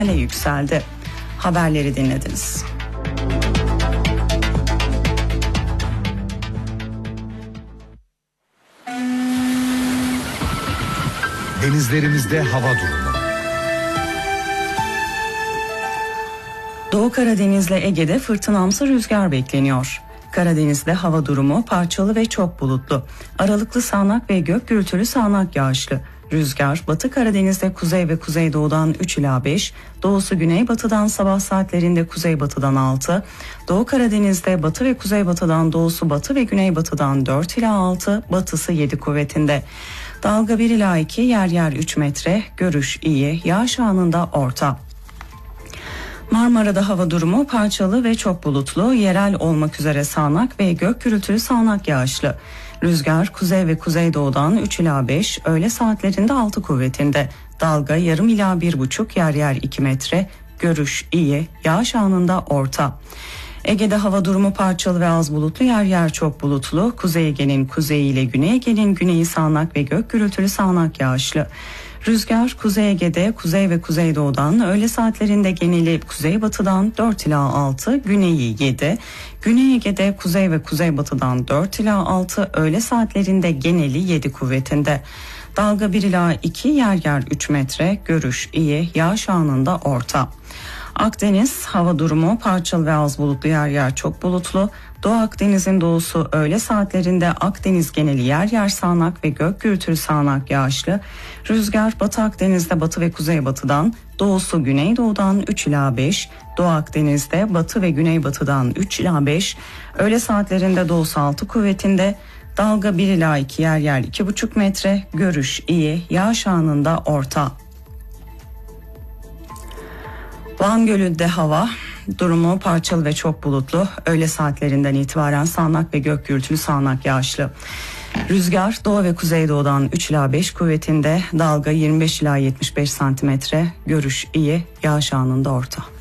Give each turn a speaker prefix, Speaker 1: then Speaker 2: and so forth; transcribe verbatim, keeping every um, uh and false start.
Speaker 1: yükseldi. Haberleri dinlediniz.
Speaker 2: Denizlerimizde hava durumu.
Speaker 1: Doğu Karadeniz ile Ege'de fırtınamsı rüzgar bekleniyor. Karadeniz'de hava durumu parçalı ve çok bulutlu. Aralıklı sağanak ve gök gürültülü sağanak yağışlı. Rüzgar Batı Karadeniz'de kuzey ve kuzeydoğudan üç ila beş, doğusu güneybatıdan sabah saatlerinde kuzeybatıdan altı, Doğu Karadeniz'de batı ve kuzeybatıdan doğusu batı ve güneybatıdan dört ila altı, batısı yedi kuvvetinde. Dalga bir ila iki, yer yer üç metre, görüş iyi, yağış anında orta. Marmara'da hava durumu parçalı ve çok bulutlu, yerel olmak üzere sağanak ve gök gürültülü sağanak yağışlı. Rüzgar kuzey ve kuzeydoğudan üç ila beş, öğle saatlerinde altı kuvvetinde. Dalga yarım ila bir buçuk, yer yer iki metre, görüş iyi, yağış anında orta. Ege'de hava durumu parçalı ve az bulutlu, yer yer çok bulutlu. Kuzey Ege'nin kuzeyi ile Güney Ege'nin güneyi sağanak ve gök gürültülü sağanak yağışlı. Rüzgar Kuzey Ege'de kuzey ve kuzeydoğudan, öğle saatlerinde geneli kuzeybatıdan dört ila altı, güneyi yedi. Güney Ege'de kuzey ve kuzeybatıdan dört ila altı, öğle saatlerinde geneli yedi kuvvetinde. Dalga bir ila iki, yer yer üç metre, görüş iyi, yağış anında orta. Akdeniz hava durumu parçalı ve az bulutlu, yer yer çok bulutlu. Doğu Akdeniz'in doğusu öğle saatlerinde Akdeniz geneli yer yer sağanak ve gök gürültülü sağanak yağışlı. Rüzgar Batı Akdeniz'de batı ve kuzeybatıdan, doğusu güneydoğudan üç ila beş, Doğu Akdeniz'de batı ve güneybatıdan üç ila beş, öğle saatlerinde doğusu altı kuvvetinde. Dalga bir ila iki, yer yer iki buçuk metre, görüş iyi, yağış anında orta. Van Gölü'nde hava durumu parçalı ve çok bulutlu. Öğle saatlerinden itibaren sağanak ve gök gürültülü sağanak yağışlı. Rüzgar doğu ve kuzeydoğudan üç ila beş kuvvetinde. Dalga yirmi beş ila yetmiş beş santimetre. Görüş iyi, yağış anında orta.